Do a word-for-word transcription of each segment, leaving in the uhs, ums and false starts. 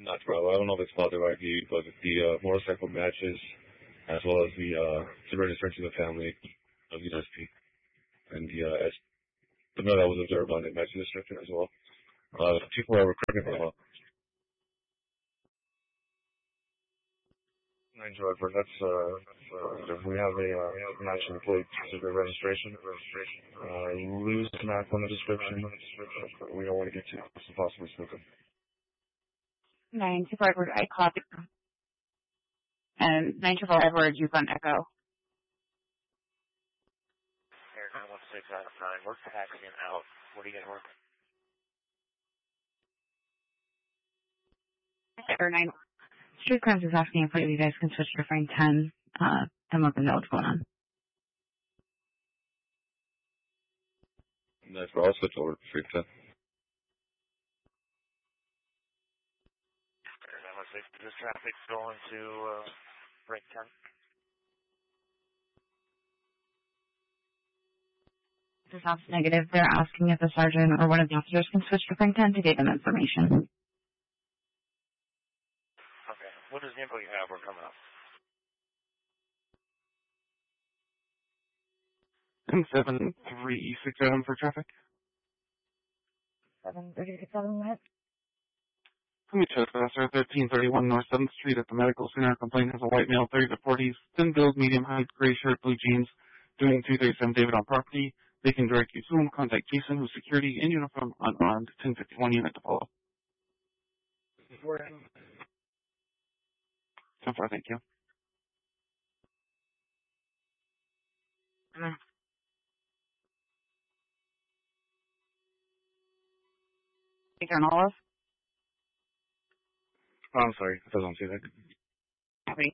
Not Bravo. I don't know if it's called the right view, but the uh, motorcycle matches, as well as the uh, the registration to the family of the S P. And the uh, S- the mail that was observed on it matches the description as well. Uh, people are recording as well. Nine driver, that's, uh, uh, we have a, uh, matching plate to the registration. Uh, loose map on the description. We don't want to get too close to possibly spoken. Nine two five Edward, I copy. And nine two five Edward, you've got Echo. Air nine one six out of nine. We're taxiing out. What are you going to work? Air nine. Street Crimes is asking if you guys can switch to frame ten. Uh, and let them know what's going on. Nice, I'll switch over to frame ten. Air nine one six, this traffic's going to, uh, frame ten. This sounds negative. They're asking if the sergeant or one of the officers can switch to frame ten to give them information. Okay. What does the info you have? We're coming up. And seven three six seven for traffic. seven thirty six seven, what? Let me check that, sir. thirteen thirty-one North seventh Street at the medical center. Complaint has a white male, thirty to forties, thin build, medium height, gray shirt, blue jeans, doing two thirty-seven David on property. They can direct you to him. Contact Jason, who's security in uniform, unarmed, ten fifty-one unit to follow. ten four, thank you. Mm. Take care, Olive. Oh, I'm sorry. I don't see that. Happy.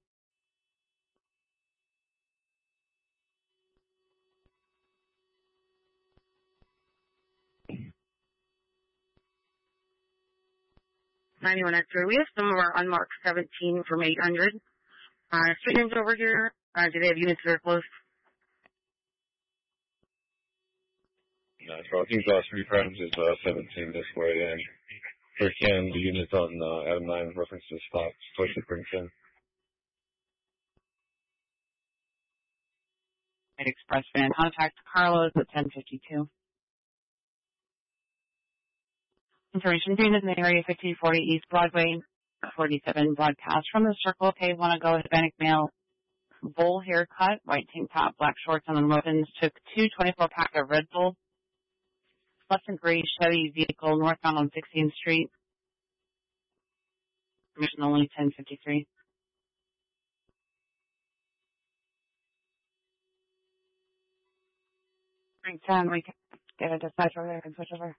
ninety-one X-ray. We have some of our unmarked seventeen from eight hundred. Uh, street names over here. Uh, do they have units that are close? Nice, bro. I think uh, Street Crimes is uh, seventeen this way, and for Ken, the unit on uh, Adam nine reference to stop towards the Spring ten. Express van. Contact Carlos at ten fifty-two. Information gained in the area fifteen forty East Broadway, forty-seven broadcast from the Circle K. Want to go Hispanic male, bowl haircut, white tank top, black shorts on the Rovens. Took two twenty-four pack of Red Bull. Left and gray Chevy vehicle northbound on sixteenth Street. Permission only ten fifty-three. Right, ten, we can get a dispatch over there and switch over.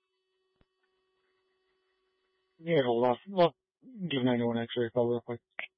Yeah, hold off. Well, give ninety-one X-ray a call real quick.